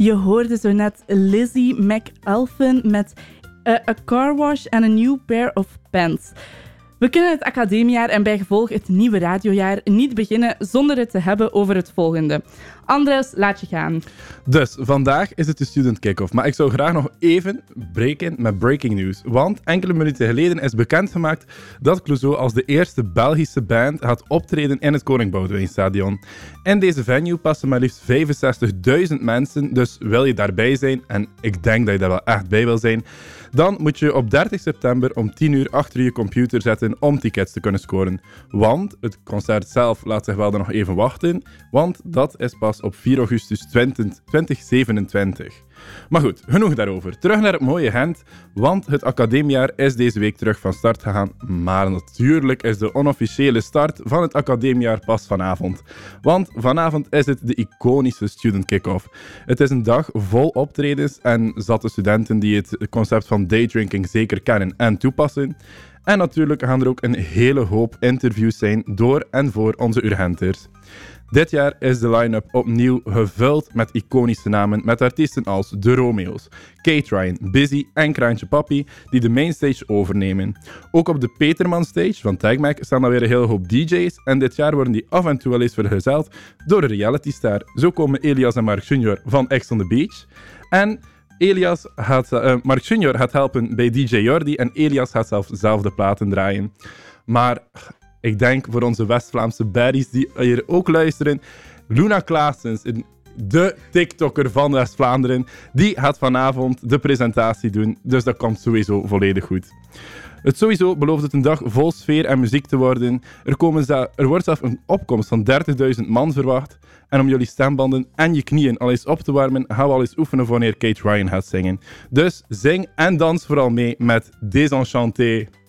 Je hoorde zo net Lizzie McAlpin met A Car Wash and a New Pair of Pants. We kunnen het academiejaar en bij gevolg het nieuwe radiojaar niet beginnen zonder het te hebben over het volgende. Andres, laat je gaan. Dus, vandaag is het de Student Kick-Off, maar ik zou graag nog even breken met breaking news. Want enkele minuten geleden is bekendgemaakt dat Clouseau als de eerste Belgische band gaat optreden in het Koning Boudewijnstadion. In deze venue passen maar liefst 65.000 mensen, dus wil je daarbij zijn, en ik denk dat je daar wel echt bij wil zijn, dan moet je op 30 september om 10 uur achter je computer zetten om tickets te kunnen scoren. Want het concert zelf laat zich wel nog even wachten, want dat is pas op 4 augustus 2027. Maar goed, genoeg daarover. Terug naar het mooie Gent, want het academiejaar is deze week terug van start gegaan. Maar natuurlijk is de onofficiële start van het academiejaar pas vanavond. Want vanavond is het de iconische Student Kick-Off. Het is een dag vol optredens en zatte studenten die het concept van daydrinking zeker kennen en toepassen. En natuurlijk gaan er ook een hele hoop interviews zijn door en voor onze urgenters. Dit jaar is de line-up opnieuw gevuld met iconische namen met artiesten als De Romeo's, Kate Ryan, Busy en Kraantje Papi die de mainstage overnemen. Ook op de Peterman Stage van Tagmac staan alweer een hele hoop DJ's en dit jaar worden die af en toe wel eens vergezeld door een realitystar. Zo komen Elias en Mark Jr. van Ex on the Beach. En Mark Jr. gaat helpen bij DJ Jordi en Elias gaat zelf de platen draaien. Maar ik denk voor onze West-Vlaamse baddies die hier ook luisteren, Luna Claessens, de TikToker van West-Vlaanderen, die gaat vanavond de presentatie doen. Dus dat komt sowieso volledig goed. Het sowieso belooft het een dag vol sfeer en muziek te worden. Er wordt zelfs een opkomst van 30.000 man verwacht. En om jullie stembanden en je knieën al eens op te warmen, gaan we al eens oefenen wanneer Kate Ryan gaat zingen. Dus zing en dans vooral mee met Désenchanté.